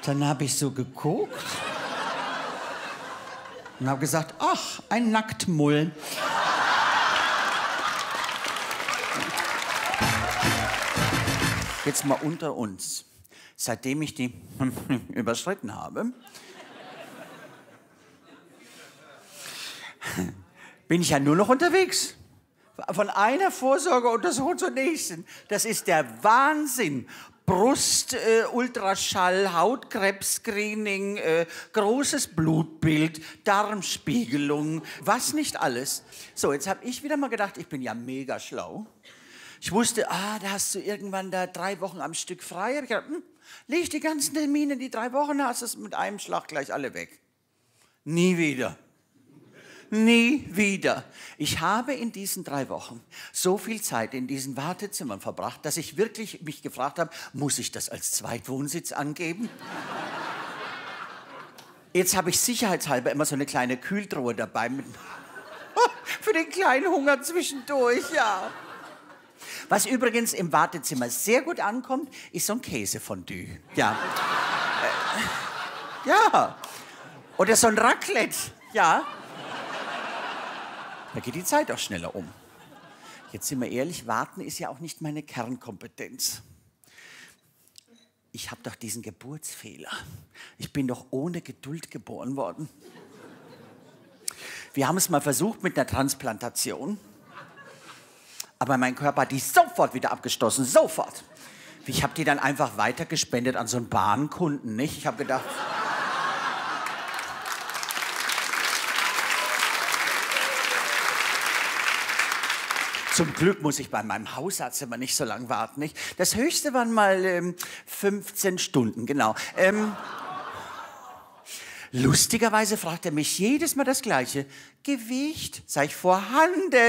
Dann habe ich so geguckt und habe gesagt, ach, ein Nacktmull. Jetzt mal unter uns. Seitdem ich die überschritten habe, bin ich ja nur noch unterwegs. Von einer Vorsorgeuntersuchung zur nächsten. Das ist der Wahnsinn. Brust, Ultraschall, Hautkrebs-Screening, großes Blutbild, Darmspiegelung, was nicht alles. So, jetzt habe ich wieder mal gedacht, ich bin ja mega schlau. Ich wusste, da hast du irgendwann da 3 Wochen am Stück frei. Hab ich gedacht, leg die ganzen Termine, die 3 Wochen hast du mit einem Schlag gleich alle weg. Nie wieder. Nie wieder. Ich habe in diesen 3 Wochen so viel Zeit in diesen Wartezimmern verbracht, dass ich wirklich mich gefragt habe, muss ich das als Zweitwohnsitz angeben? Jetzt habe ich sicherheitshalber immer so eine kleine Kühltruhe dabei mit für den kleinen Hunger zwischendurch, ja. Was übrigens im Wartezimmer sehr gut ankommt, ist so ein Käsefondue. Ja. Ja. Oder so ein Raclette. Ja. Da geht die Zeit auch schneller um. Jetzt sind wir ehrlich, warten ist ja auch nicht meine Kernkompetenz. Ich habe doch diesen Geburtsfehler. Ich bin doch ohne Geduld geboren worden. Wir haben es mal versucht mit einer Transplantation. Aber mein Körper hat die sofort wieder abgestoßen, sofort. Ich habe die dann einfach weitergespendet an so einen Bahnkunden, nicht? Ich habe gedacht... Zum Glück muss ich bei meinem Hausarzt immer nicht so lange warten, nicht? Das Höchste waren mal 15 Stunden, genau. Lustigerweise fragt er mich jedes Mal das Gleiche. Gewicht? Sag ich, vorhanden.